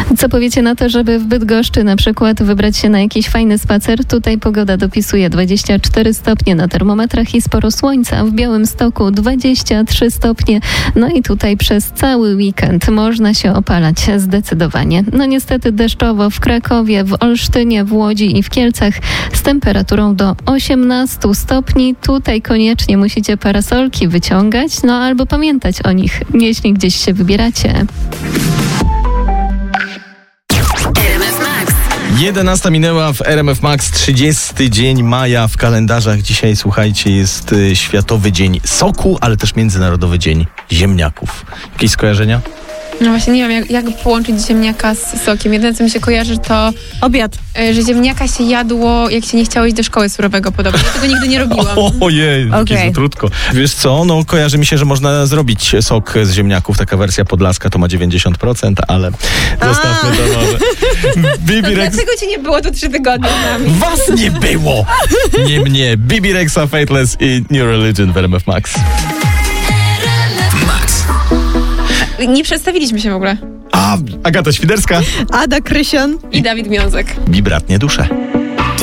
Co powiecie na to, żeby w Bydgoszczy na przykład wybrać się na jakiś fajny spacer? Tutaj pogoda dopisuje 24 stopnie na termometrach i sporo słońca. W Białymstoku 23 stopnie. No i tutaj przez cały weekend można się opalać zdecydowanie. No niestety deszczowo w Krakowie, w Olsztynie, w Łodzi i w Kielcach z temperaturą do 18 stopni. Tutaj koniecznie musicie parasolki wyciągać, no albo pamiętać o nich, jeśli gdzieś się wybieracie. 11 minęła w RMF Max, 30 dzień maja w kalendarzach. Dzisiaj, słuchajcie, jest Światowy Dzień Soku, ale też Międzynarodowy Dzień Ziemniaków. Jakieś skojarzenia? No właśnie nie wiem, jak połączyć ziemniaka z sokiem. Jedyne, co mi się kojarzy, to obiad. Że ziemniaka się jadło, jak się nie chciało iść do szkoły surowego podobnie. Ja tego nigdy nie robiłam. Ojej, jakieś zatrutko. Wiesz co, no kojarzy mi się, że można zrobić sok z ziemniaków. Taka wersja podlaska to ma 90%, ale zostawmy to może. Bibi Rex... Dlaczego cię nie było to 3 tygodnie z nami? Was nie było! Nie mnie. Bibi Rexa, Faithless i New Religion w RMF Max. Nie przedstawiliśmy się w ogóle. Agata Świderska. Ada Krysian. I Dawid Miązek. Bibratnie dusze.